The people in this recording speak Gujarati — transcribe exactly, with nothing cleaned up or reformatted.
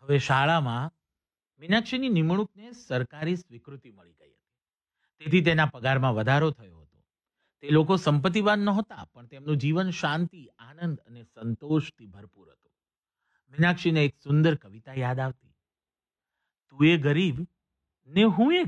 હવે શાળામાં મીનાક્ષીની નિમણૂકને સરકારી સ્વીકૃતિ મળી ગઈ હતી. તેથી તેના પગારમાં વધારો થયો હતો. તે લોકો સંપત્તિવાન નહોતા, પણ તેમનું જીવન શાંતિ, આનંદ અને સંતોષથી ભરપૂર હતું. મીનાક્ષીને એક સુંદર કવિતા યાદ આવતી. તું એ ગરીબ ને હું એ